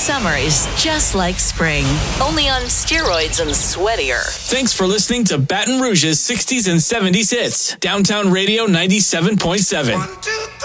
Summer is just like spring, only on steroids and sweatier. Thanks for listening to Baton Rouge's 60s and 70s hits. Downtown Radio 97.7.